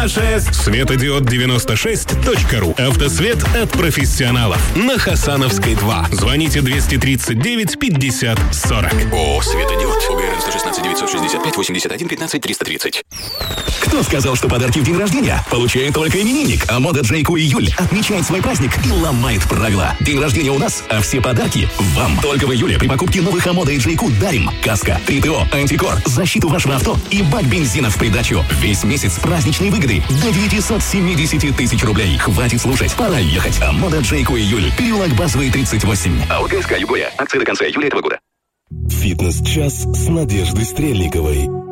96. Светодиод96.ру. Автосвет от профессионалов. На Хасановской 2. Звоните 239 50 40. О, Светодиод. ОГРН 116 965 81 15 330. Кто сказал, что подарки в день рождения получает только именинник? А мода Джейку июль отмечает свой праздник и ломает правила. День рождения у нас, а все подарки вам. Только в июле при покупке новых Амода и Джейку дарим каска, 3ТО, антикор, защиту вашего авто и бак бензина в придачу. Весь месяц праздничные выгоды до 970 тысяч рублей. Хватит слушать, пора ехать. Амода Джейку июль. Переулок Базовый 38. АОГ «СК Югория». Акции до конца июля этого года. Фитнес-час с Надеждой Стрельниковой.